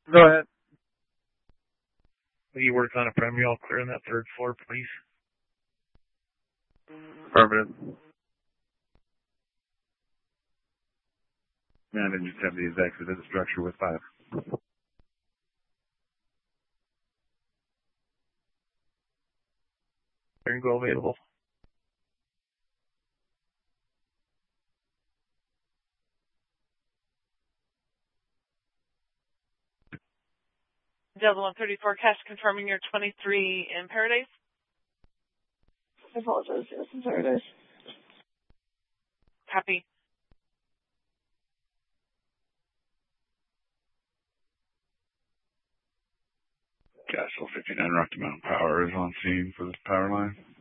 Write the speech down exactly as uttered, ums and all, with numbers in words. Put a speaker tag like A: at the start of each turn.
A: Go ahead.
B: Will you work on a Premio clear on that third floor, please?
A: Affirmative.
C: Managers deputies exited the structure with five.
B: Steering wheel available.
D: Delta one thirty-four, cash confirming your twenty-three in Paradise.
E: I apologize. Yes, in Paradise.
D: Copy.
C: Castle fifty-nine Rocky Mountain Power is on scene for this power line.